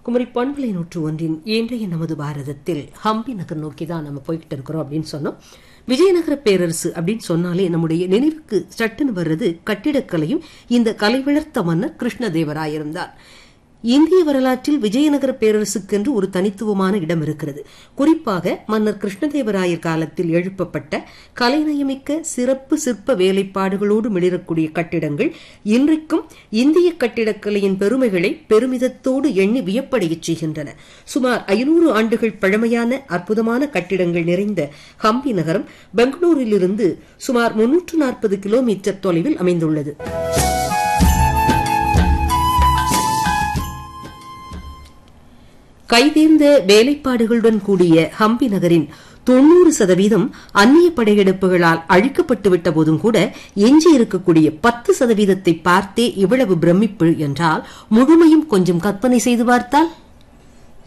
குமரி பண்பலை 101 இன்றைய நமது பாரதத்தில் ஹம்பி நகர் நோக்கி தான் நம்ம போய்கிட்டு இருக்கிறோம் அப்படின்னு சொன்னோம். விஜயநகர பேரரசு அப்படின்னு சொன்னாலே நம்முடைய நினைவுக்கு சட்டுன்னு வர்றது கட்டிடக்கலையும் இந்த கலை வளர்த்த மன்னர் கிருஷ்ணதேவராயரும் தான். இந்திய வரலாற்றில் விஜயநகர பேரரசுக்கென்று ஒரு தனித்துவமான இடம் இருக்கிறது. குறிப்பாக மன்னர் கிருஷ்ணதேவராயர் காலத்தில் எழுப்பப்பட்ட கலைநயமிக்க சிறப்பு சிற்ப வேலைப்பாடுகளோடு மிளிரக்கூடிய கட்டிடங்கள் இன்றைக்கும் இந்திய கட்டிடக்கலையின் பெருமைகளை பெருமிதத்தோடு எண்ணி வியப்படையச் செய்கின்றன. சுமார் 500 ஆண்டுகள் பழமையான அற்புதமான கட்டிடங்கள் நிறைந்த ஹம்பி நகரம் பெங்களூரிலிருந்து சுமார் 340 கிலோமீட்டர் தொலைவில் அமைந்துள்ளது. கைதேர்ந்த வேலைப்பாடுகளுடன் கூடிய ஹம்பி நகரின் 90% அந்நிய படையெடுப்புகளால் அழிக்கப்பட்டுவிட்ட போதும் கூட எஞ்சி இருக்கக்கூடிய 10% பார்த்தே இவ்வளவு பிரமிப்பு என்றால் முழுமையும் கொஞ்சம் கற்பனை செய்து பார்த்தால்